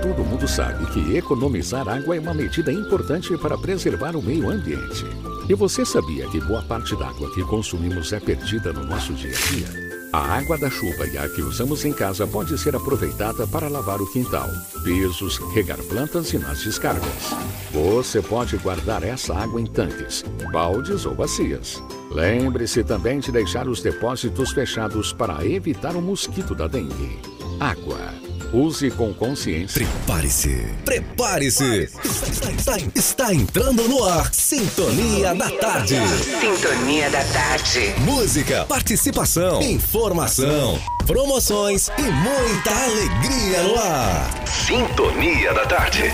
Todo mundo sabe que economizar água é uma medida importante para preservar o meio ambiente. E você sabia que boa parte da água que consumimos é perdida no nosso dia a dia? A água da chuva e a que usamos em casa pode ser aproveitada para lavar o quintal, pisos, regar plantas e nas descargas. Você pode guardar essa água em tanques, baldes ou bacias. Lembre-se também de deixar os depósitos fechados para evitar o mosquito da dengue. Água. Use com consciência. Prepare-se. Está entrando no ar. Sintonia da Tarde. Sintonia da Tarde. Música, participação, informação, promoções e muita alegria no ar. Sintonia da Tarde.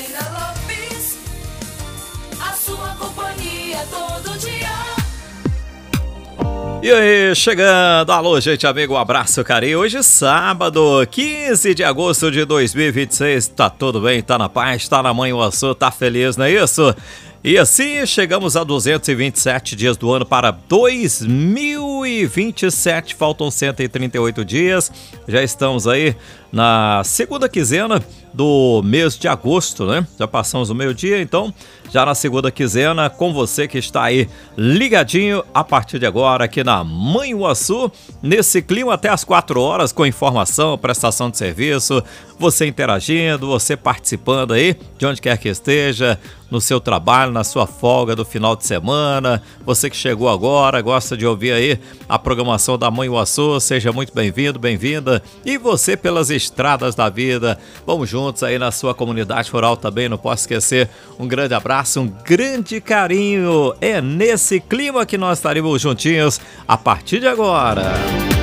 A sua companhia todo dia. E aí, chegando, alô gente, amigo, um abraço, carinho. Hoje sábado, 15 de agosto de 2026, tá tudo bem, tá na paz, tá na Manhuaçu, tá feliz, não é isso? E assim chegamos a 227 dias do ano para 2027, faltam 138 dias, já estamos aí na segunda quinzena do mês de agosto, né? Já passamos o meio-dia, então já na segunda quinzena com você que está aí ligadinho a partir de agora aqui na Manhuaçu, nesse clima até as 4 horas com informação, prestação de serviço, você interagindo, você participando aí de onde quer que esteja, no seu trabalho, na sua folga do final de semana, você que chegou agora, gosta de ouvir aí a programação da Manhuaçu, seja muito bem-vindo, bem-vinda, e você pelas estradas da vida, vamos juntos aí na sua comunidade rural também, não posso esquecer, um grande abraço, um grande carinho, é nesse clima que nós estaremos juntinhos a partir de agora.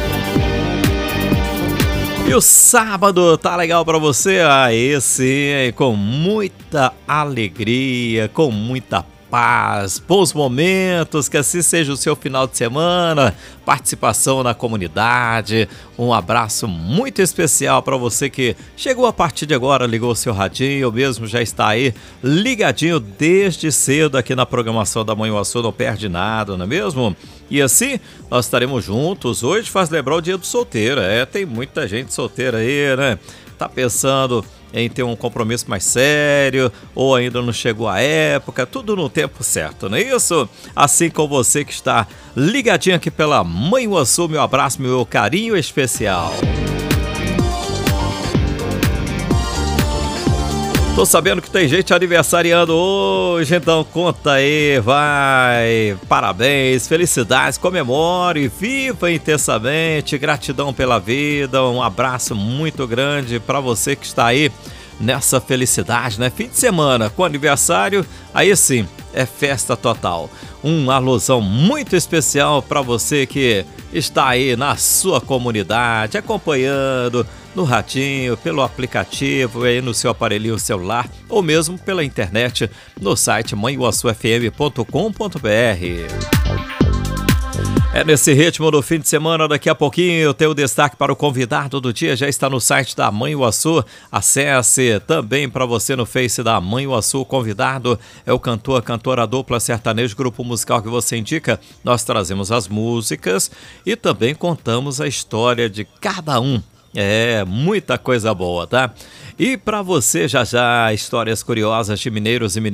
E o sábado tá legal pra você? Aí sim, com muita alegria, com muita paz, bons momentos, que assim seja o seu final de semana, participação na comunidade, um abraço muito especial para você que chegou a partir de agora, ligou o seu radinho, ou mesmo já está aí ligadinho desde cedo aqui na programação da Manhuaçu, não perde nada, não é mesmo? E assim, nós estaremos juntos, hoje faz lembrar o dia do solteiro, tem muita gente solteira aí, né? Tá pensando em ter um compromisso mais sério, ou ainda não chegou a época, tudo no tempo certo, não é isso? Assim como você que está ligadinho aqui pela Manhuaçu, meu abraço, meu carinho especial. Tô sabendo que tem gente aniversariando hoje, então conta aí, vai, parabéns, felicidades, comemore, viva intensamente, gratidão pela vida, um abraço muito grande para você que está aí nessa felicidade, né? Fim de semana com aniversário, aí sim, é festa total. Uma alusão muito especial para você que está aí na sua comunidade, acompanhando no radinho, pelo aplicativo, aí no seu aparelhinho celular ou mesmo pela internet no site manhuaçufm.com.br. É nesse ritmo do fim de semana, daqui a pouquinho eu tenho o destaque para o convidado do dia, já está no site da Manhuaçu, acesse também para você no Face da Manhuaçu, o convidado é o cantor, a cantora dupla sertanejo, grupo musical que você indica, nós trazemos as músicas e também contamos a história de cada um. Muita coisa boa, tá? E para você já histórias curiosas de mineiros e mineiras